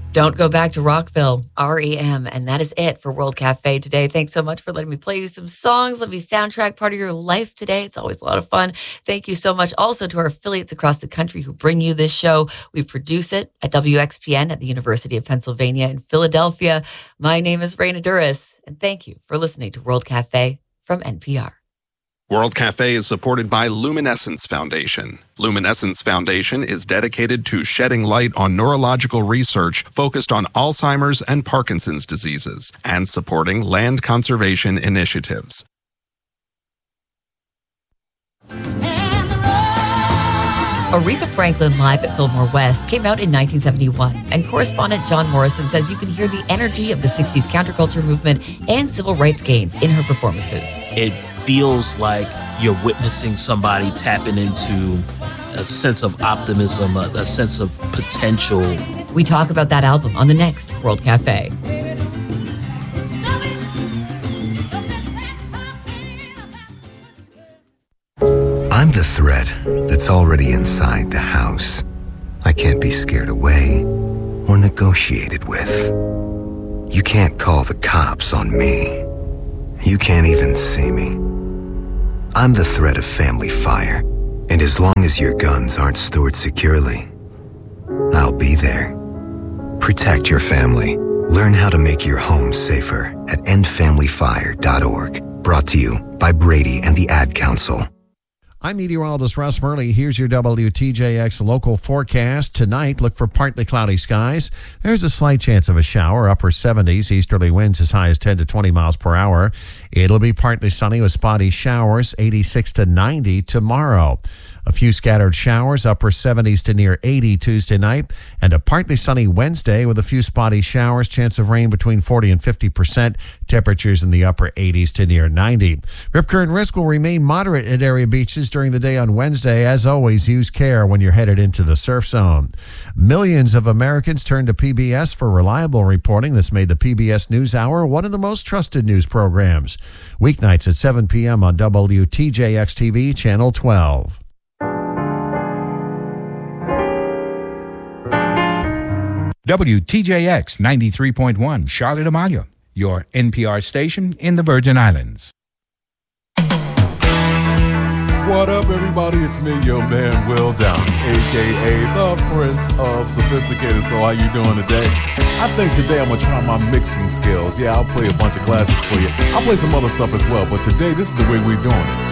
Don't go back to Rockville, REM. And that is it for World Cafe today. Thanks so much for letting me play you some songs. Let me soundtrack part of your life today. It's always a lot of fun. Thank you so much also to our affiliates across the country who bring you this show. We produce it at WXPN at the University of Pennsylvania in Philadelphia. My name is Raina Duras, and thank you for listening to World Cafe from NPR. World Cafe is supported by Luminescence Foundation. Luminescence Foundation is dedicated to shedding light on neurological research focused on Alzheimer's and Parkinson's diseases and supporting land conservation initiatives. Aretha Franklin Live at Fillmore West came out in 1971, and correspondent John Morrison says you can hear the energy of the 60s counterculture movement and civil rights gains in her performances. It feels like you're witnessing somebody tapping into a sense of optimism, a sense of potential. We talk about that album on the next World Cafe. I'm the threat that's already inside the house. I can't be scared away or negotiated with. You can't call the cops on me. You can't even see me. I'm the threat of family fire, and as long as your guns aren't stored securely, I'll be there. Protect your family. Learn how to make your home safer at endfamilyfire.org. Brought to you by Brady and the Ad Council. I'm meteorologist Russ Murley. Here's your WTJX local forecast. Tonight, look for partly cloudy skies. There's a slight chance of a shower, upper 70s, easterly winds as high as 10 to 20 miles per hour. It'll be partly sunny with spotty showers, 86 to 90 tomorrow. A few scattered showers, upper 70s to near 80 Tuesday night, and a partly sunny Wednesday with a few spotty showers, chance of rain between 40 and 50%, temperatures in the upper 80s to near 90. Rip current risk will remain moderate at area beaches during the day on Wednesday. As always, use care when you're headed into the surf zone. Millions of Americans turn to PBS for reliable reporting. This made the PBS NewsHour one of the most trusted news programs. Weeknights at 7 p.m. on WTJX-TV, Channel 12. WTJX 93.1, Charlotte Amalia, your NPR station in the Virgin Islands. What up, everybody? It's me, your man, Will Downey, a.k.a. the Prince of Sophisticated. So how you doing today? I think today I'm going to try my mixing skills. Yeah, I'll play a bunch of classics for you. I'll play some other stuff as well, but today this is the way we're doing it.